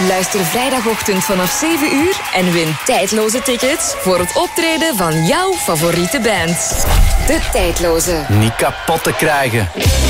Luister vrijdagochtend vanaf 7 uur en win tijdloze tickets voor het optreden van jouw favoriete band. De Tijdloze. Niet kapot te krijgen.